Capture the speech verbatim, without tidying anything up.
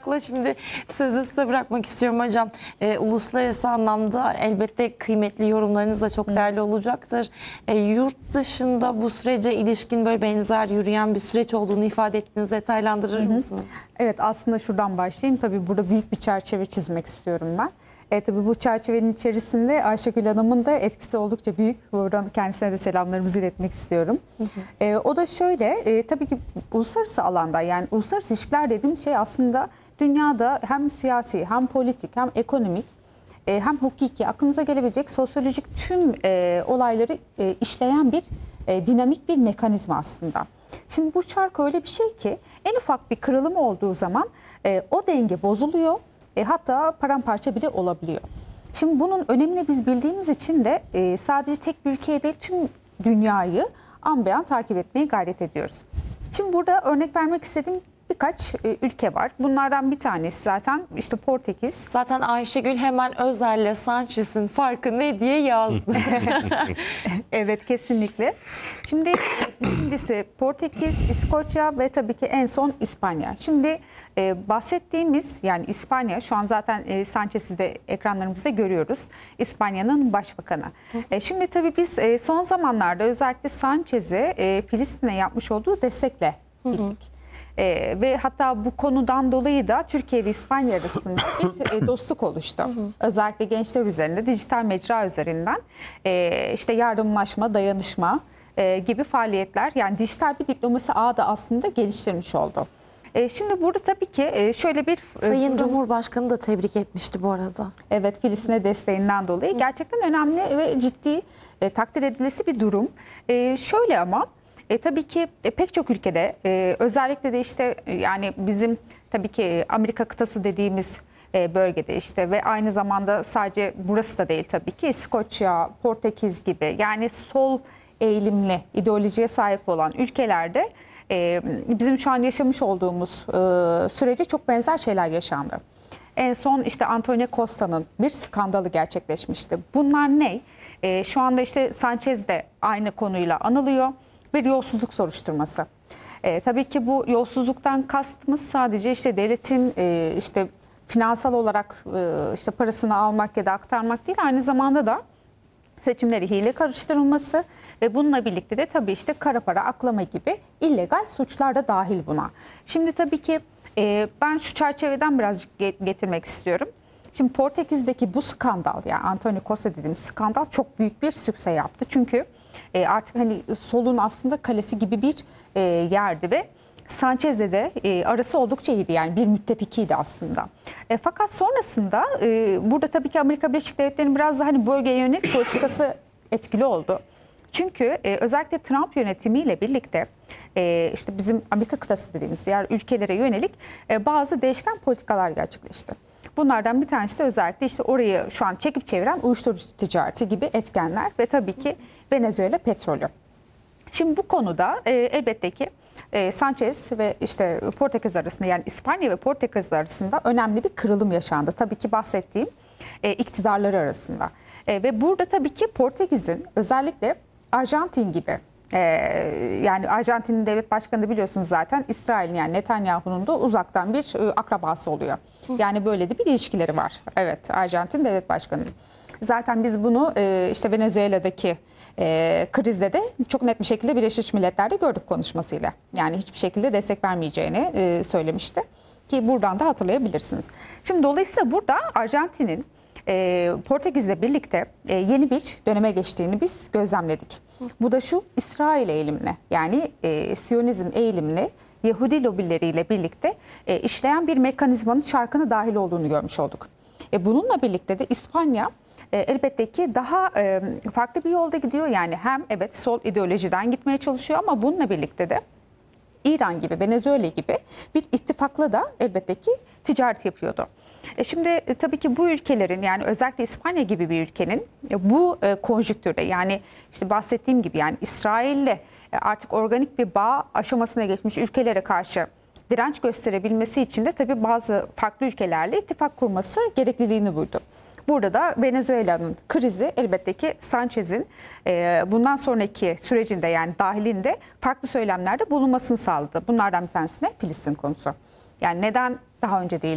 merakla şimdi sözü size bırakmak istiyorum hocam. E, uluslararası anlamda elbette kıymetli yorumlarınız da çok değerli olacaktır. E, yurt dışında bu sürece ilişkin böyle benzer yürüyen bir süreç olduğunu ifade ettiğinizi detaylandırır mısınız? Evet, aslında şuradan başlayayım. Tabii burada büyük bir çerçeve çizmek istiyorum ben. E, tabii bu çerçevenin içerisinde Ayşegül Hanım'ın da etkisi oldukça büyük. Buradan kendisine de selamlarımızı iletmek istiyorum. Hı hı. E, o da şöyle, e, tabii ki uluslararası alanda, yani uluslararası ilişkiler dediğim şey aslında dünyada hem siyasi hem politik hem ekonomik e, hem hukuki aklınıza gelebilecek sosyolojik tüm e, olayları e, işleyen bir e, dinamik bir mekanizma aslında. Şimdi bu çark öyle bir şey ki en ufak bir kırılım olduğu zaman e, o denge bozuluyor. E, hatta paramparça bile olabiliyor. Şimdi bunun önemini biz bildiğimiz için de e, sadece tek bir ülkeye değil tüm dünyayı an be an takip etmeye gayret ediyoruz. Şimdi burada örnek vermek istediğim birkaç e, ülke var. Bunlardan bir tanesi zaten işte Portekiz. Zaten Ayşegül hemen Özer'le Sanchez'in farkı ne diye yazdı. Evet, kesinlikle. Şimdi birincisi Portekiz, İskoçya ve tabii ki en son İspanya. Şimdi e, bahsettiğimiz yani İspanya şu an zaten e, Sanchez'i de ekranlarımızda görüyoruz. İspanya'nın başbakanı. E, şimdi tabii biz e, son zamanlarda özellikle Sanchez'e e, Filistin'e yapmış olduğu destekle gittik. Ee, ve hatta bu konudan dolayı da Türkiye ve İspanya arasında bir e, dostluk oluştu. Hı hı. Özellikle gençler üzerinde, dijital mecra üzerinden e, işte yardımlaşma, dayanışma e, gibi faaliyetler, yani dijital bir diplomasi ağı da aslında geliştirmiş oldu. E, şimdi burada tabii ki e, şöyle bir... Sayın e, Cumhurbaşkanı da tebrik etmişti bu arada. Evet, Filistin'e desteğinden dolayı gerçekten önemli ve ciddi e, takdir edilesi bir durum. E, şöyle ama... E, tabii ki e, pek çok ülkede e, özellikle de işte e, yani bizim tabii ki Amerika kıtası dediğimiz e, bölgede işte ve aynı zamanda sadece burası da değil tabii ki İskoçya, Portekiz gibi yani sol eğilimli ideolojiye sahip olan ülkelerde e, bizim şu an yaşamış olduğumuz e, sürece çok benzer şeyler yaşandı. En son işte Antonio Costa'nın bir skandalı gerçekleşmişti. Bunlar ne? E, şu anda işte Sanchez de aynı konuyla anılıyor. Bir yolsuzluk soruşturması. E, tabii ki bu yolsuzluktan kastımız sadece işte devletin e, işte finansal olarak e, işte parasını almak ya da aktarmak değil, aynı zamanda da seçimleri hile karıştırılması ve bununla birlikte de tabii işte kara para aklama gibi illegal suçlar da dahil buna. Şimdi tabii ki e, ben şu çerçeveden birazcık getirmek istiyorum. Şimdi Portekiz'deki bu skandal, yani Antonio Costa dediğimiz skandal çok büyük bir sükse yaptı. Çünkü E artık hani solun aslında kalesi gibi bir e, yerdi ve Sanchez'le de e, arası oldukça iyiydi, yani bir müttefikiydi aslında. E, fakat sonrasında e, burada tabii ki Amerika Birleşik Devletleri'nin biraz daha hani bölgeye yönelik politikası etkili oldu. Çünkü e, özellikle Trump yönetimiyle birlikte e, işte bizim Amerika kıtası dediğimiz diğer ülkelere yönelik e, bazı değişken politikalar gerçekleşti. Bunlardan bir tanesi de özellikle işte orayı şu an çekip çeviren uyuşturucu ticareti gibi etkenler ve tabii ki Venezuela petrolü. Şimdi bu konuda e, elbette ki e, Sanchez ve işte Portekiz arasında, yani İspanya ve Portekiz arasında önemli bir kırılım yaşandı. Tabii ki bahsettiğim e, iktidarları arasında. E, ve burada tabii ki Portekiz'in özellikle Arjantin gibi, e, yani Arjantin'in devlet başkanı da biliyorsunuz zaten İsrail'in, yani Netanyahu'nun da uzaktan bir e, akrabası oluyor. Yani böyle de bir ilişkileri var. Evet, Arjantin devlet başkanı. Zaten biz bunu e, işte Venezuela'daki e, krizde de çok net bir şekilde Birleşmiş Milletler'de gördük konuşmasıyla. Yani hiçbir şekilde destek vermeyeceğini e, söylemişti. Ki buradan da hatırlayabilirsiniz. Şimdi dolayısıyla burada Arjantin'in e, Portekiz'le birlikte e, yeni bir döneme geçtiğini biz gözlemledik. Bu da şu: İsrail eğilimli, yani e, Siyonizm eğilimli Yahudi lobileriyle birlikte e, işleyen bir mekanizmanın çarkına dahil olduğunu görmüş olduk. E, bununla birlikte de İspanya e, elbette ki daha e, farklı bir yolda gidiyor. Yani hem evet sol ideolojiden gitmeye çalışıyor ama bununla birlikte de İran gibi, Venezuela gibi bir ittifakla da elbette ki ticaret yapıyordu. E şimdi e, tabii ki bu ülkelerin, yani özellikle İspanya gibi bir ülkenin e, bu e, konjüktürde, yani işte bahsettiğim gibi, yani İsrail'le e, artık organik bir bağ aşamasına geçmiş ülkelere karşı direnç gösterebilmesi için de tabii bazı farklı ülkelerle ittifak kurması gerekliliğini buydu. Burada da Venezuela'nın krizi elbette ki Sanchez'in e, bundan sonraki sürecinde, yani dahilinde farklı söylemlerde bulunmasını sağladı. Bunlardan bir tanesi ne? Filistin konusu. Yani neden daha önce değil